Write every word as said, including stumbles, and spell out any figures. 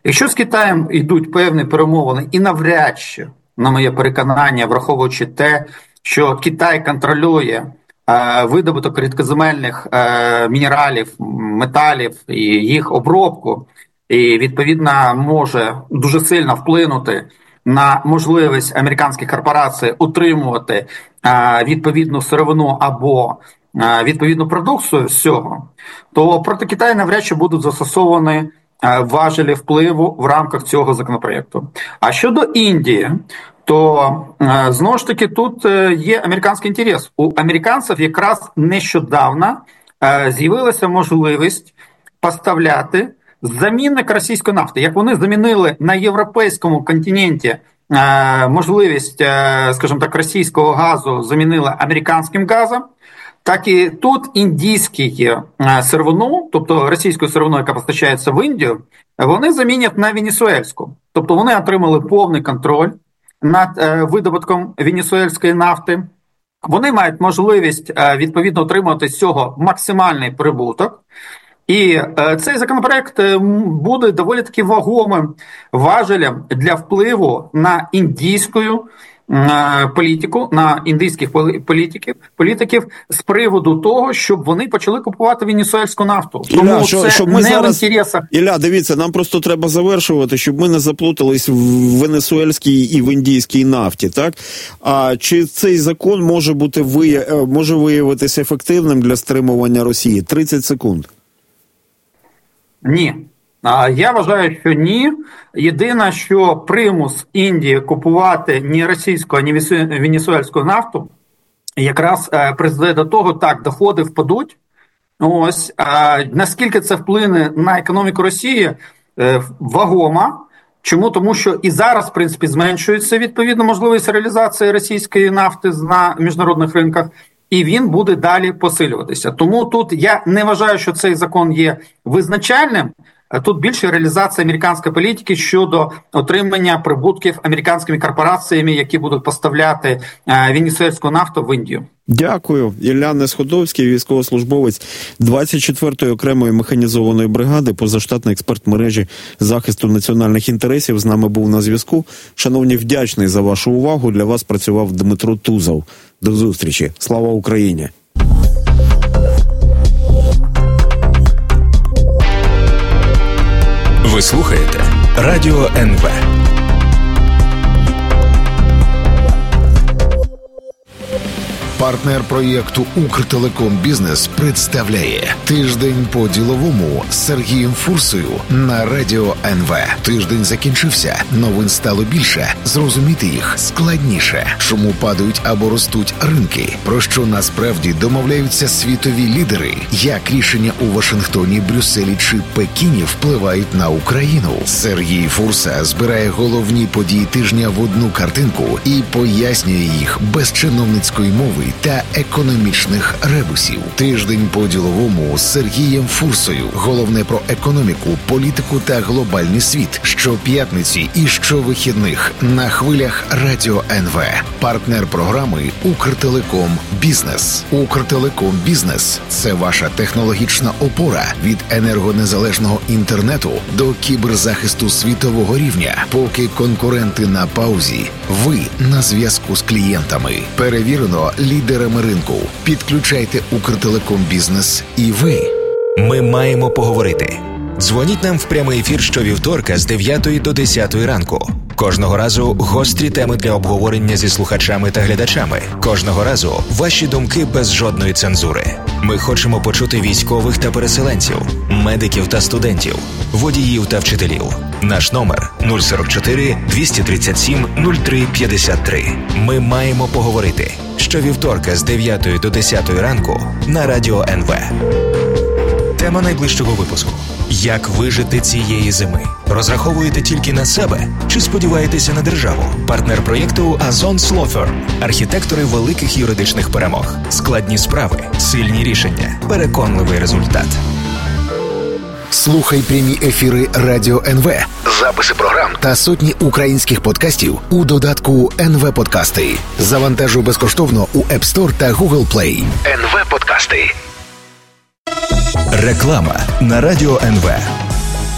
Якщо з Китаєм йдуть певні перемовини і навряд чи, на моє переконання, враховуючи те, що Китай контролює е, видобуток рідкоземельних е, мінералів, металів і їх обробку, і відповідно може дуже сильно вплинути на можливість американських корпорацій утримувати е, відповідну сировину або е, відповідну продукцію з цього, то проти Китаю навряд чи будуть застосовані важелі впливу в рамках цього законопроекту. А щодо Індії, то знову ж таки тут є американський інтерес. У американців якраз нещодавно з'явилася можливість поставляти замінник російської нафти. Як вони замінили на європейському континенті можливість, скажімо так, російського газу замінили американським газом, так і тут індійський сировину, тобто російську сировину, яка постачається в Індію, вони замінять на венесуельську. Тобто вони отримали повний контроль над видобутком венесуельської нафти. Вони мають можливість відповідно отримати з цього максимальний прибуток. І цей законопроект буде доволі таки вагомим важелем для впливу на індійську політику, на індійських політиків, політиків з приводу того, щоб вони почали купувати венесуельську нафту. Ілля, Тому що, це щоб ми не зараз... в інтересах. Ілля, дивіться, нам просто треба завершувати, щоб ми не заплутались в венесуельській і в індійській нафті, так? А чи цей закон може бути вия... може виявитися ефективним для стримування Росії? тридцять секунд. Ні. Я вважаю, що ні. Єдине, що примус Індії купувати ні російську, ні венесуельську нафту якраз призведе до того, так, доходи впадуть. Ось, наскільки це вплине на економіку Росії, вагомо. Чому? Тому що і зараз, в принципі, зменшується відповідно можливість реалізації російської нафти на міжнародних ринках, і він буде далі посилюватися. Тому тут я не вважаю, що цей закон є визначальним. Тут більше реалізація американської політики щодо отримання прибутків американськими корпораціями, які будуть поставляти венесуельську нафту в Індію. Дякую. Ілля Несходовський, військовослужбовець двадцять четвертої окремої механізованої бригади, позаштатний експерт мережі захисту національних інтересів, з нами був на зв'язку. Шановні, вдячний за вашу увагу. Для вас працював Дмитро Тузов. До зустрічі. Слава Україні! Ви слухаєте Радіо ен ве. Партнер проєкту «Укртелеком Бізнес» представляє «Тиждень по-діловому» з Сергієм Фурсою на Радіо ен ве. Тиждень закінчився, новин стало більше, зрозуміти їх складніше. Чому падають або ростуть ринки? Про що насправді домовляються світові лідери? Як рішення у Вашингтоні, Брюсселі чи Пекіні впливають на Україну? Сергій Фурса збирає головні події тижня в одну картинку і пояснює їх без чиновницької мови та економічних ребусів. Тиждень по-діловому з Сергієм Фурсою. Головне про економіку, політику та глобальний світ. Щоп'ятниці і щовихідних на хвилях Радіо ен ве. Партнер програми «Укртелеком Бізнес». «Укртелеком Бізнес» – це ваша технологічна опора від енергонезалежного інтернету до кіберзахисту світового рівня. Поки конкуренти на паузі, ви на зв'язку з клієнтами. Перевірено лідерами ринку. Підключайте «Укртелеком Бізнес» і ви. Ми маємо поговорити. Дзвоніть нам в прямий ефір щовівторка з дев'ятої до десятої ранку. Кожного разу гострі теми для обговорення зі слухачами та глядачами. Кожного разу ваші думки без жодної цензури. Ми хочемо почути військових та переселенців, медиків та студентів, водіїв та вчителів. Наш номер нуль сорок чотири двісті тридцять сім нуль три п'ятдесят три. Ми маємо поговорити. Щовівторка з дев'ятої до десятої ранку на Радіо ен ве. Тема найближчого випуску. Як вижити цієї зими? Розраховуєте тільки на себе? Чи сподіваєтеся на державу? Партнер проєкту Озон Law Firm. Архітектори великих юридичних перемог. Складні справи, сильні рішення, переконливий результат. Слухай прямі ефіри Радіо ен ве, записи програм та сотні українських подкастів у додатку ен ве Подкасти. Завантажуй безкоштовно у App Store та Google Play. ен ве Подкасти. Реклама на Радіо ен ве.